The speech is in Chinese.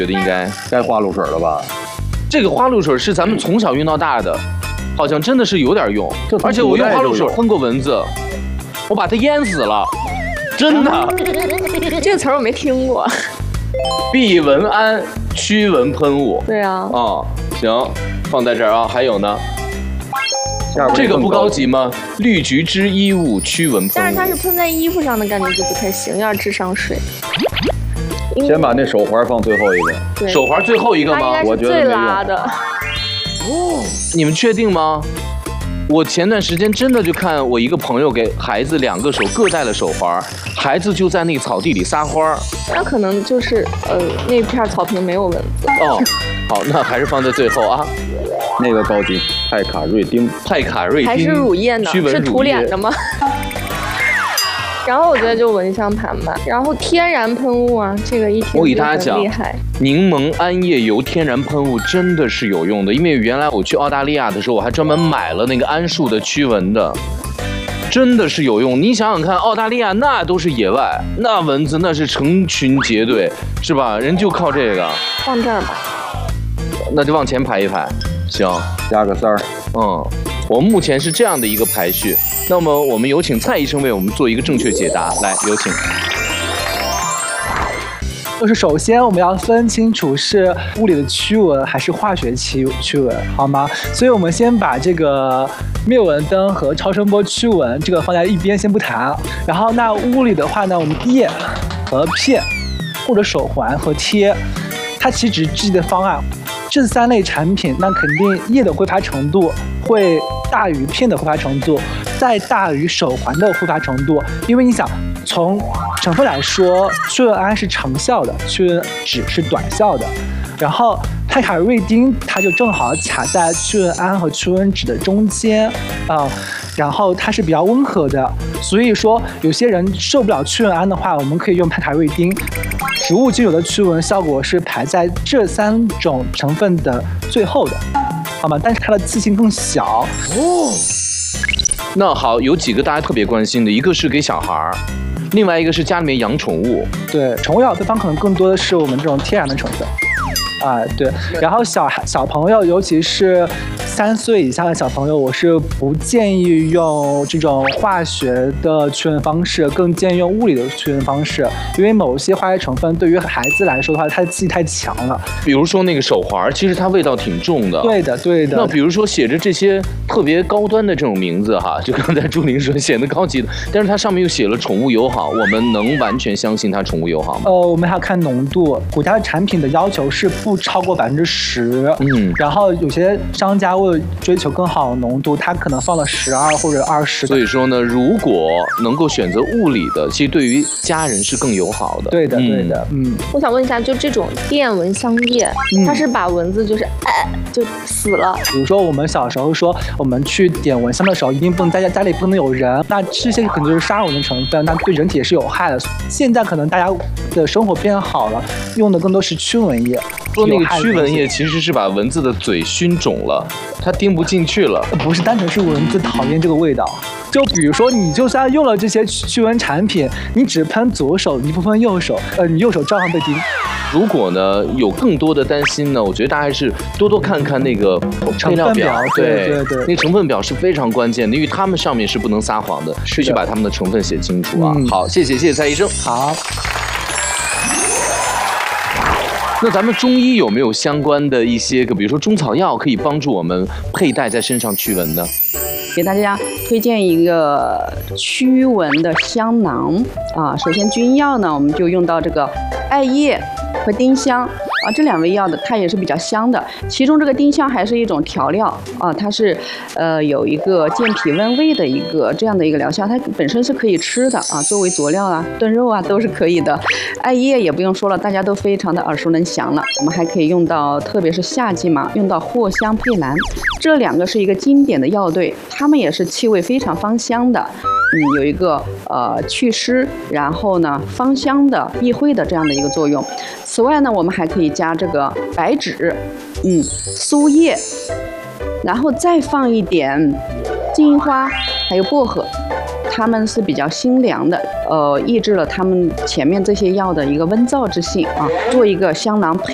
觉得应该花露水了吧？ 这个花露水是咱们从小用到大的，好像真的是有点用。而且我用花露水喷过蚊子，我把它淹死了，真的。 这个词儿我没听过。 避蚊胺驱蚊喷雾。 对啊。 哦，行，放在这儿啊。还有呢？这个不高级吗？绿菊汁衣物驱蚊喷雾。 但是它是喷在衣服上的，感觉就不太行，要智商税。 先把那手环放最后一个。 对， 手环最后一个吗？ 我觉得最拉的。 哦，你们确定吗？我前段时间真的就看我一个朋友给孩子2个手各戴了手环，孩子就在那个草地里撒欢儿。 那可能就是那片草坪没有蚊子。 哦，好，那还是放在最后啊。 那个高级，派卡瑞丁还是乳液呢？是涂脸的吗？然后我觉得就蚊香盘吧，然后天然喷雾啊，这个一听我给大家讲， 厉害。 柠檬桉叶油天然喷雾真的是有用的，因为原来我去澳大利亚的时候，我还专门买了那个桉树的驱蚊的，真的是有用。你想想看，澳大利亚那都是野外，那蚊子那是成群结队，是吧？人就靠这个。 放这儿吧。 那就往前排一排，行， 加个3儿。 我们目前是这样的一个排序。那么我们有请蔡医生为我们做一个正确解答，来，有请。 就是首先我们要分清楚是物理的驱蚊还是化学驱蚊，好吗？所以我们先把这个灭蚊灯和超声波驱蚊这个放在一边先不谈。然后那物理的话呢，我们液和片或者手环和贴，它其实只是制剂的方案。这3类产品，那肯定液的挥发程度会大于片的挥发程度，再大于手环的挥发程度。因为你想，从成分来说，驱蚊胺是长效的，驱蚊酯是短效的。然后派卡瑞丁它就正好卡在驱蚊胺和驱蚊酯的中间然后它是比较温和的，所以说有些人受不了驱蚊胺的话，我们可以用派卡瑞丁。植物精油的驱蚊效果是排在这3种成分的最后的，好吗？但是它的刺性更小。 那好，有几个大家特别关心的，一个是给小孩儿，另外一个是家里面养宠物。 对，宠物药配方可能更多的是我们这种天然的成分。对，然后小朋友，尤其是3岁以下的小朋友，我是不建议用这种化学的驱蚊方式，更建议用物理的驱蚊方式，因为某些化学成分对于孩子来说的话，它的刺激太强了。 比如说那个手环，其实它味道挺重的。 对的。 那比如说写着这些特别高端的这种名字哈，就刚才朱琳说显得高级的，但是它上面又写了宠物友好，我们能完全相信它宠物友好吗？ 我们还要看浓度，国家的产品的要求是不超过10%。然后有些商家为了追求更好的浓度，它可能放了12或者20。 所以说呢，如果能够选择物理的，其实对于家人是更友好的。 对的。 我想问一下，就这种电蚊香液，它是把蚊子就是就死了。 比如说我们小时候说，我们去点蚊香的时候，一定不能家里不能有人，那这些可能就是杀蚊的成分，那对人体也是有害的。现在可能大家的生活变好了，用的更多是驱蚊液。 说那个驱蚊液其实是把蚊子的嘴熏肿了，它叮不进去了。 不是单纯是蚊子讨厌这个味道。就比如说，你就算用了这些驱蚊产品，你只喷左手，你不喷右手，你右手照样被叮。 如果呢有更多的担心呢，我觉得大家还是多看看那个配料表。 对， 那成分表是非常关键的，因为他们上面是不能撒谎的，必须把他们的成分写清楚啊。好，谢谢蔡医生。 好。 那咱们中医有没有相关的一些个，比如说中草药可以帮助我们佩戴在身上驱蚊呢？ 给大家推荐一个驱蚊的香囊首先君药呢，我们就用到这个艾叶和丁香这2味药的，它也是比较香的。其中这个丁香还是一种调料它是有一个健脾温胃的一个这样的一个疗效，它本身是可以吃的作为佐料炖肉都是可以的。艾叶也不用说了，大家都非常的耳熟能详了。我们还可以用到，特别是夏季嘛，用到藿香佩兰，这2个是一个经典的药对，它们也是气味非常芳香的。有一个祛湿，然后呢芳香的避秽的这样的一个作用。此外呢，我们还可以加这个白芷，苏叶，然后再放一点金银花，还有薄荷，它们是比较辛凉的，抑制了它们前面这些药的一个温燥之性做一个香囊配。